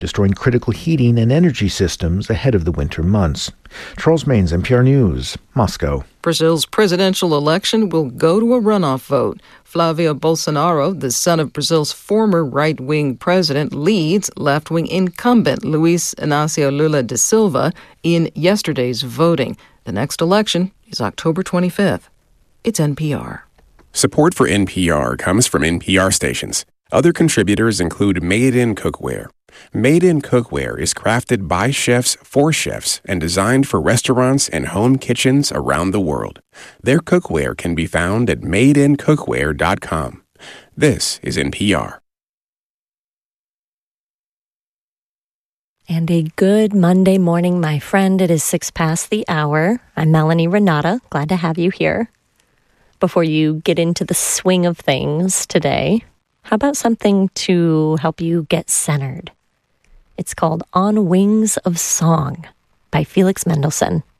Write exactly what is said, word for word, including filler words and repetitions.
destroying critical heating and energy systems ahead of the winter months. Charles Maines, N P R News, Moscow. Brazil's presidential election will go to a runoff vote. Flavio Bolsonaro, the son of Brazil's former right-wing president, leads left-wing incumbent Luiz Inácio Lula da Silva in yesterday's voting. The next election is October twenty-fifth. It's N P R. Support for N P R comes from N P R stations. Other contributors include Made in Cookware. Made in Cookware is crafted by chefs for chefs and designed for restaurants and home kitchens around the world. Their cookware can be found at made in cookware dot com. This is N P R. And a good Monday morning, my friend. It is six past the hour. I'm Melanie Renata. Glad to have you here. Before you get into the swing of things today, how about something to help you get centered? It's called On Wings of Song by Felix Mendelssohn.